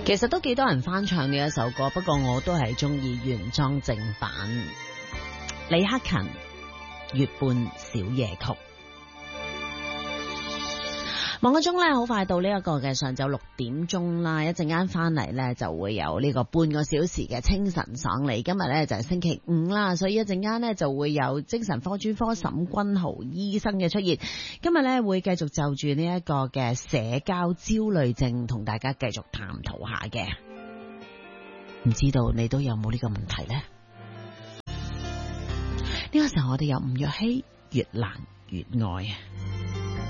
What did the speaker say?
其實都幾多人翻唱呢一首歌，不過我都係中意原裝正版。李克勤《月半小夜曲》。望個鐘咧，好快到呢一個嘅上晝6點鐘啦，一陣間翻嚟咧就會有呢個半個小時嘅清晨爽利。今日咧就係星期五啦，所以一陣間咧就會有精神科專科沈君豪醫生嘅出現。今日咧會繼續就住呢一個嘅社交焦慮症同大家繼續探討下嘅。唔知道你都有冇呢個問題呢？呢個時候我哋有吳若希《越難越愛》。